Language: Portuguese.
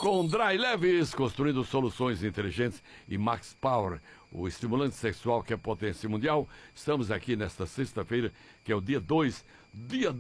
Com Dry Leves, construindo soluções inteligentes, e Max Power, o estimulante sexual que é potência mundial. Estamos aqui nesta sexta-feira, que é o dia 2